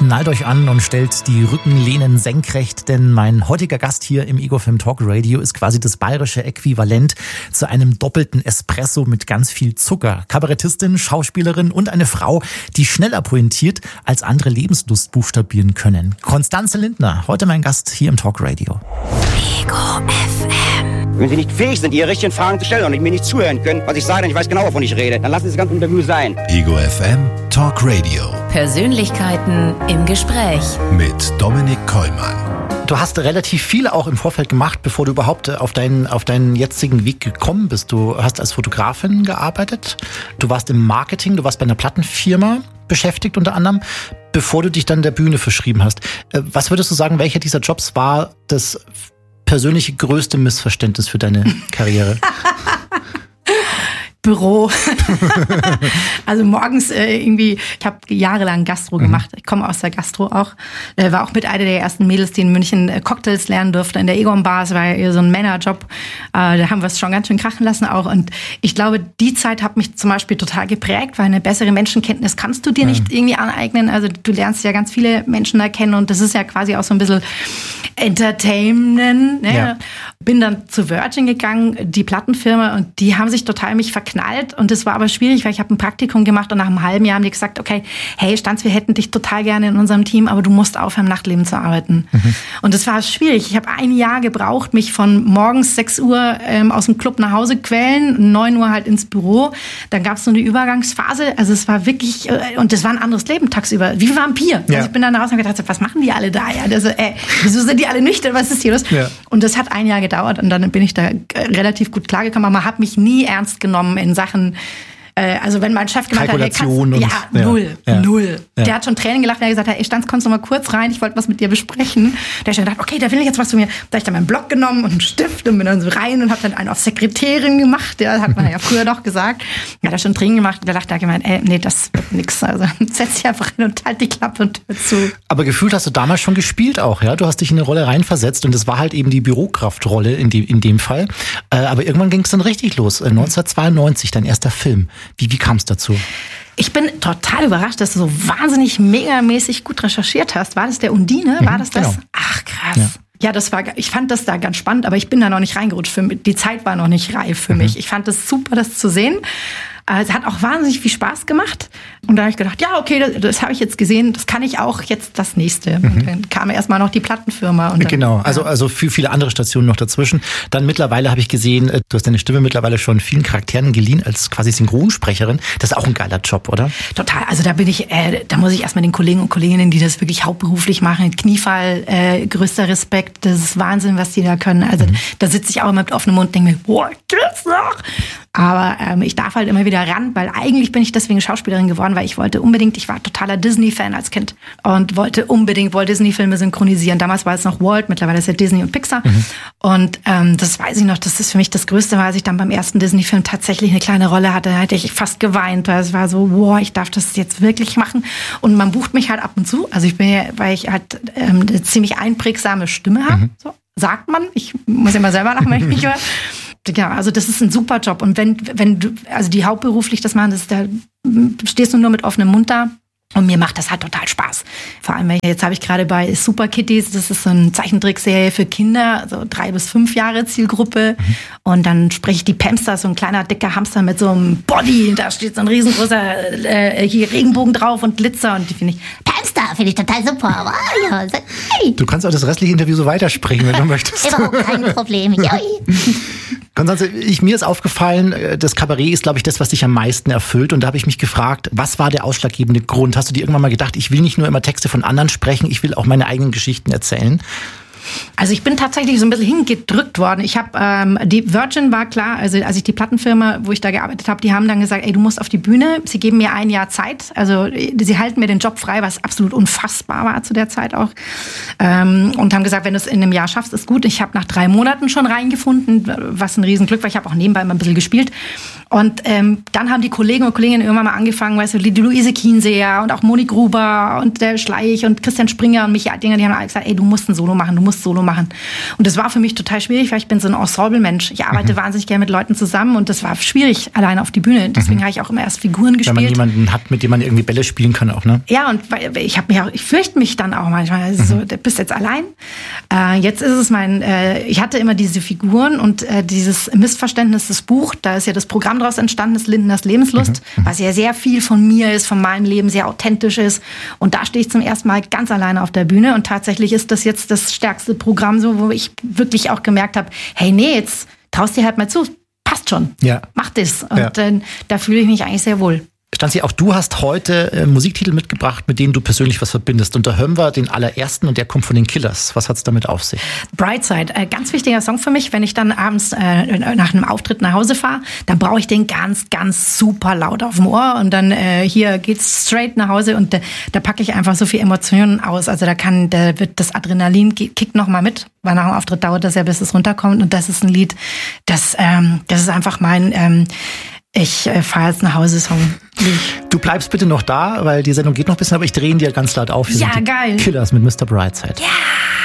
schnallt euch an und stellt die Rückenlehnen senkrecht, denn mein heutiger Gast hier im Ego FM Talk Radio ist quasi das bayerische Äquivalent zu einem doppelten Espresso mit ganz viel Zucker. Kabarettistin, Schauspielerin und eine Frau, die schneller pointiert, als andere Lebenslust buchstabieren können. Constanze Lindner, heute mein Gast hier im Talk Radio. Ego FM. Wenn Sie nicht fähig sind, Ihre richtigen Fragen zu stellen und mir nicht zuhören können, was ich sage, denn ich weiß genau, wovon ich rede, dann lassen Sie das ganze Interview sein. Ego FM Talk Radio. Persönlichkeiten im Gespräch. Mit Dominik Kollmann. Du hast relativ viel auch im Vorfeld gemacht, bevor du überhaupt auf deinen jetzigen Weg gekommen bist. Du hast als Fotografin gearbeitet, du warst im Marketing, du warst bei einer Plattenfirma beschäftigt unter anderem, bevor du dich dann der Bühne verschrieben hast. Was würdest du sagen, welcher dieser Jobs war das persönliche größte Missverständnis für deine Karriere? Büro. Also morgens irgendwie, ich habe jahrelang Gastro gemacht. Ich komme aus der Gastro auch. War auch mit einer der ersten Mädels, die in München Cocktails lernen durften. In der Egon Bar, es war ja eher so ein Männerjob. Da haben wir es schon ganz schön krachen lassen auch. Und ich glaube, die Zeit hat mich zum Beispiel total geprägt, weil eine bessere Menschenkenntnis kannst du dir nicht irgendwie aneignen. Also du lernst ja ganz viele Menschen da kennen und das ist ja quasi auch so ein bisschen Entertainment. Ne? Ja. Bin dann zu Virgin gegangen, die Plattenfirma, und die haben sich total mich verknallt. Und das war aber schwierig, weil ich habe ein Praktikum gemacht und nach einem halben Jahr haben die gesagt, okay, hey Stanz, wir hätten dich total gerne in unserem Team, aber du musst aufhören, im Nachtleben zu arbeiten. Und das war schwierig. Ich habe ein Jahr gebraucht, mich von morgens 6 Uhr aus dem Club nach Hause quälen, 9 Uhr halt ins Büro. Dann gab es so eine Übergangsphase. Also es war wirklich, und das war ein anderes Leben tagsüber, wie Vampir. Ja. Also ich bin dann raus und gedacht, was machen die alle da? Ja, also, wieso sind die alle nüchtern? Was ist hier los? Ja. Und das hat ein Jahr gedauert und dann bin ich da relativ gut klargekommen. Aber man hat mich nie ernst genommen in Sachen, also wenn mein Chef gemeint hat, hey, null. Ja. Der hat schon Tränen gelacht, er hat gesagt, hey Stanz, kommst du mal kurz rein, ich wollte was mit dir besprechen. Da habe ich gedacht, okay, da will ich jetzt was von mir. Da habe ich dann meinen Block genommen und einen Stift und bin dann so rein und habe dann einen auf Sekretärin gemacht. Ja, hat man ja früher doch gesagt. Da hat er schon Tränen gemacht und da lacht er gemeint, nee, das wird nix. Also setz dich einfach hin und halt die Klappe und hör zu. Aber gefühlt hast du damals schon gespielt auch, ja? Du hast dich in eine Rolle reinversetzt und das war halt eben die Bürokraftrolle in dem Fall. Aber irgendwann ging es dann richtig los. 1992, dein erster Film. Wie kam es dazu? Ich bin total überrascht, dass du so wahnsinnig megamäßig gut recherchiert hast. War das der Undine? War das? Genau. Ach, krass. Ja, ich fand das da ganz spannend, aber ich bin da noch nicht reingerutscht. Die Zeit war noch nicht reif für mich. Ich fand es super, das zu sehen. Es hat auch wahnsinnig viel Spaß gemacht. Und da habe ich gedacht, ja, okay, das habe ich jetzt gesehen, das kann ich auch jetzt das nächste. Und dann kam erstmal noch die Plattenfirma. Und dann, genau, also viele andere Stationen noch dazwischen. Dann mittlerweile habe ich gesehen, du hast deine Stimme mittlerweile schon vielen Charakteren geliehen als quasi Synchronsprecherin. Das ist auch ein geiler Job, oder? Total, also da muss ich erstmal den Kollegen und Kolleginnen, die das wirklich hauptberuflich machen, Kniefall, größter Respekt. Das ist Wahnsinn, was die da können. Also da sitze ich auch immer mit offenem Mund und denke mir, boah, geht's noch? Aber ich darf halt immer wieder ran, weil eigentlich bin ich deswegen Schauspielerin geworden, weil ich war totaler Disney-Fan als Kind und wollte unbedingt Walt Disney-Filme synchronisieren. Damals war es noch Walt, mittlerweile ist ja Disney und Pixar. Und das weiß ich noch, das ist für mich das Größte, weil als ich dann beim ersten Disney-Film tatsächlich eine kleine Rolle hatte, da hätte ich fast geweint. Es war so, wow, ich darf das jetzt wirklich machen. Und man bucht mich halt ab und zu. Also weil ich halt eine ziemlich einprägsame Stimme habe, so sagt man. Ich muss immer selber lachen, wenn ich mich höre. Ja, also das ist ein super Job. Und wenn du, also die hauptberuflich das machen, da stehst du nur mit offenem Mund da. Und mir macht das halt total Spaß. Vor allem, jetzt habe ich gerade bei Super Kitties, das ist so eine Zeichentrickserie für Kinder, so 3 bis 5 Jahre Zielgruppe. Und dann spreche ich die Pamster, so ein kleiner, dicker Hamster mit so einem Body. Da steht so ein riesengroßer hier Regenbogen drauf und Glitzer. Und die finde ich total super. Aber, ja, hey. Du kannst auch das restliche Interview so weitersprechen, wenn du möchtest. Überhaupt kein Problem. Konstanze, mir ist aufgefallen, das Kabarett ist, glaube ich, das, was dich am meisten erfüllt. Und da habe ich mich gefragt, was war der ausschlaggebende Grund? Hast du dir irgendwann mal gedacht, ich will nicht nur immer Texte von anderen sprechen, ich will auch meine eigenen Geschichten erzählen? Also ich bin tatsächlich so ein bisschen hingedrückt worden. Ich habe, die Virgin war klar, also als ich die Plattenfirma, wo ich da gearbeitet habe, die haben dann gesagt, ey, du musst auf die Bühne, sie geben mir 1 Jahr Zeit, also sie halten mir den Job frei, was absolut unfassbar war zu der Zeit auch, und haben gesagt, wenn du es in einem Jahr schaffst, ist gut. Ich habe nach 3 Monaten schon reingefunden, was ein Riesenglück war, ich habe auch nebenbei mal ein bisschen gespielt. Und dann haben die Kollegen und Kolleginnen irgendwann mal angefangen, weißt du, die Luise Kienseer und auch Moni Gruber und der Schleich und Christian Springer und Michael Dinger, die haben alle gesagt, ey, du musst ein Solo machen, du musst Solo machen. Und das war für mich total schwierig, weil ich bin so ein Ensemble-Mensch. Ich arbeite wahnsinnig gerne mit Leuten zusammen und das war schwierig, alleine auf die Bühne. Deswegen habe ich auch immer erst Figuren gespielt. Wenn man jemanden hat, mit dem man irgendwie Bälle spielen kann auch, ne? Ja, und ich fürchte mich dann auch manchmal. Also so, du bist jetzt allein. Jetzt ist es ich hatte immer diese Figuren und dieses Missverständnis des Buch, da ist ja das Programm daraus entstanden, das Lindners Lebenslust, was ja sehr viel von mir ist, von meinem Leben, sehr authentisch ist. Und da stehe ich zum ersten Mal ganz alleine auf der Bühne und tatsächlich ist das jetzt das stärkste Programm, so, wo ich wirklich auch gemerkt habe, hey, nee, jetzt traust dir halt mal zu, passt schon, mach das. Und da fühle ich mich eigentlich sehr wohl. Stanzi, auch du hast heute Musiktitel mitgebracht, mit denen du persönlich was verbindest. Und da hören wir den allerersten und der kommt von den Killers. Was hat's damit auf sich? Brightside, ganz wichtiger Song für mich. Wenn ich dann abends nach einem Auftritt nach Hause fahre, dann brauche ich den ganz, ganz super laut auf dem Ohr. Und dann hier geht's straight nach Hause und da packe ich einfach so viel Emotionen aus. Also da wird das Adrenalin kickt noch mal mit, weil nach dem Auftritt dauert das ja, bis es runterkommt. Und das ist ein Lied, das ist einfach mein ich fahre jetzt nach Hause Song. Du bleibst bitte noch da, weil die Sendung geht noch ein bisschen, aber ich drehe ihn dir ganz laut auf. Hier ja, sind die geil. Killers mit Mr. Brightside. Ja.